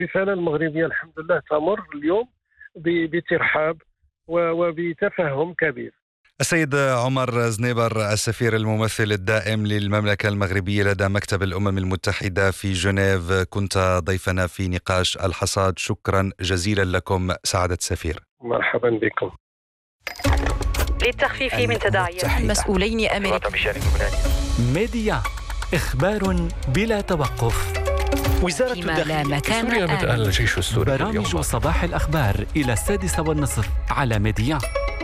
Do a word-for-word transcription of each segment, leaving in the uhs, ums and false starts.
الرسالة المغربية الحمد لله تمر اليوم بترحاب وبتفهم كبير. السيد عمر زنيبر، السفير الممثل الدائم للمملكة المغربية لدى مكتب الأمم المتحدة في جنيف، كنت ضيفنا في نقاش الحصاد. شكرا جزيلا لكم سعادة السفير. مرحبا بكم. للتخفيف من تداعيات مسؤولين أمريكيين. ميديا، إخبار بلا توقف. وزارة الداخلية في سوريا بدأ الجيش السوري برامج صباح الأخبار إلى السادسة والنصف على ميديا.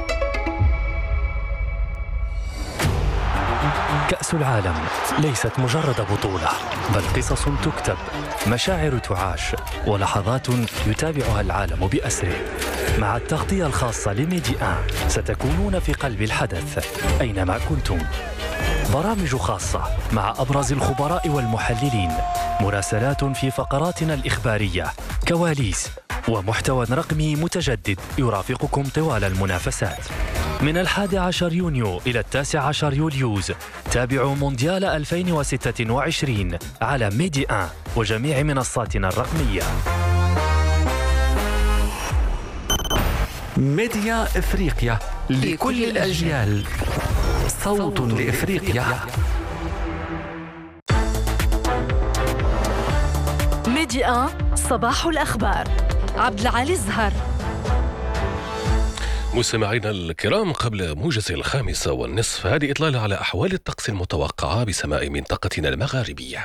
كأس العالم ليست مجرد بطولة، بل قصص تكتب، مشاعر تعاش، ولحظات يتابعها العالم بأسره. مع التغطية الخاصة لميديا ستكونون في قلب الحدث أينما كنتم. برامج خاصة مع أبرز الخبراء والمحللين، مراسلات في فقراتنا الإخبارية، كواليس، ومحتوى رقمي متجدد يرافقكم طوال المنافسات. من الحادي عشر يونيو إلى التاسع عشر يوليوز تابعوا مونديال ألفين وستة وعشرين على ميديا وجميع منصاتنا الرقمية. ميديا إفريقيا لكل الأجيال، صوت لإفريقيا. ميديا صباح الأخبار. عبد العالي الزهر. مستمعينا الكرام، قبل موجز الخامسة والنصف هذه إطلالة على أحوال الطقس المتوقعة بسماء منطقتنا المغاربية.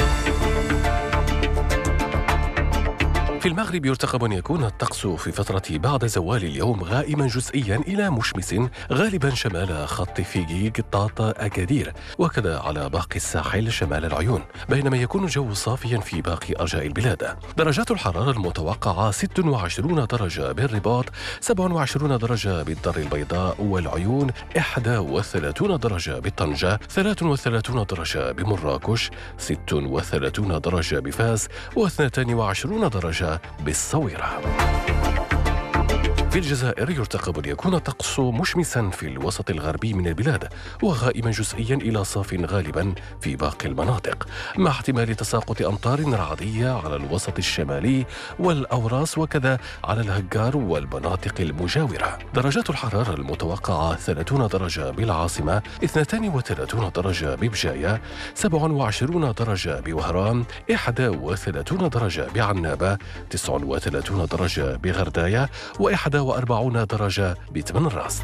في المغرب يرتقب أن يكون الطقس في فترة بعد زوال اليوم غائما جزئيا إلى مشمس، غالبا شمال خط فيجي قطاط أكادير، وكذا على باقي الساحل شمال العيون، بينما يكون الجو صافيا في باقي أرجاء البلاد. درجات الحرارة المتوقعة ستة وعشرين درجة بالرباط، سبعة وعشرين درجة بالدار البيضاء والعيون، إحدى وثلاثين درجة بالطنجة، ثلاثة وثلاثين درجة بمراكش، ستة وثلاثين درجة بفاس، واثنتين وعشرين درجة بالصويرة. في الجزائر يرتقب أن يكون الطقس مشمسا في الوسط الغربي من البلاد، وغائما جزئيا إلى صاف غالبا في باقي المناطق، مع احتمال تساقط أمطار رعدية على الوسط الشمالي والأوراس، وكذا على الهجار والمناطق المجاورة. درجات الحرارة المتوقعة ثلاثين درجة بالعاصمة، اثنتين وثلاثين درجة ببجاية، سبعة وعشرين درجة بوهران، إحدى وثلاثين درجة بعنابة، تسعة وثلاثين درجة بغرداية، وإحدى وأربعين درجة بتمن راست.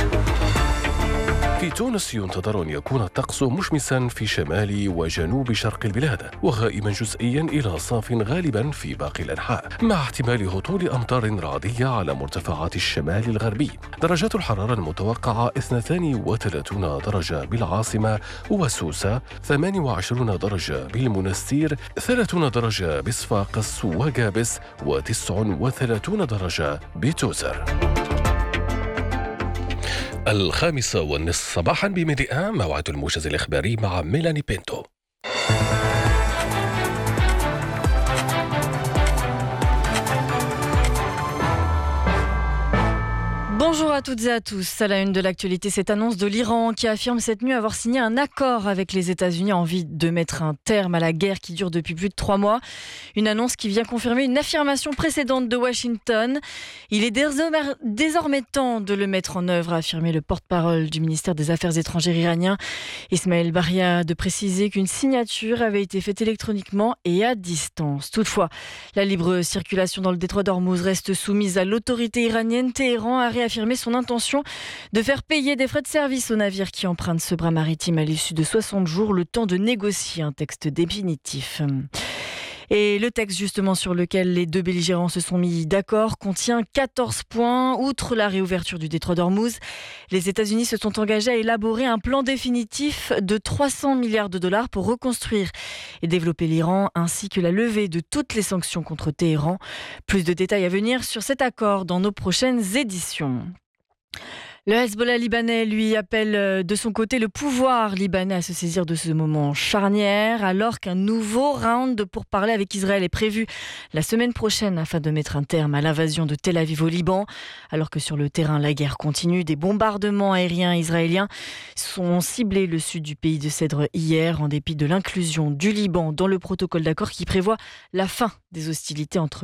في تونس ينتظر أن يكون الطقس مشمسا في شمال وجنوب شرق البلاد، وغائما جزئيا إلى صاف غالبا في باقي الأنحاء، مع احتمال هطول أمطار رعدية على مرتفعات الشمال الغربي. درجات الحرارة المتوقعة اثنتين وثلاثين درجة بالعاصمة وسوسة، ثمانية وعشرين درجة بالمنستير، ثلاثين درجة بصفاقس وجابس، وتسعة وثلاثين درجة بتوزر. الخامسة والنصف صباحا بميديا، موعد الموجز الإخباري مع ميلاني بينتو. Bonjour à toutes et à tous. À la une de l'actualité, cette annonce de l'Iran qui affirme cette nuit avoir signé un accord avec les États-Unis en vue de mettre un terme à la guerre qui dure depuis plus de trois mois. Une annonce qui vient confirmer une affirmation précédente de Washington. Il est désormais temps de le mettre en œuvre, a affirmé le porte-parole du ministère des Affaires étrangères iranien, Ismaël Baghia, de préciser qu'une signature avait été faite électroniquement et à distance. Toutefois, la libre circulation dans le détroit d'Ormuz reste soumise à l'autorité iranienne. Téhéran a réaffirmé son intention de faire payer des frais de service aux navires qui empruntent ce bras maritime à l'issue de soixante jours, le temps de négocier un texte définitif. Et le texte justement sur lequel les deux belligérants se sont mis d'accord contient quatorze points. Outre la réouverture du détroit d'Ormuz, les États-Unis se sont engagés à élaborer un plan définitif de trois cents milliards de dollars pour reconstruire et développer l'Iran, ainsi que la levée de toutes les sanctions contre Téhéran. Plus de détails à venir sur cet accord dans nos prochaines éditions. Le Hezbollah libanais, lui, appelle de son côté le pouvoir libanais à se saisir de ce moment charnière, alors qu'un nouveau round de pourparlers avec Israël est prévu la semaine prochaine afin de mettre un terme à l'invasion de Tel Aviv au Liban. Alors que sur le terrain, la guerre continue, des bombardements aériens israéliens sont ciblés le sud du pays de Cèdre hier, en dépit de l'inclusion du Liban dans le protocole d'accord qui prévoit la fin des hostilités entre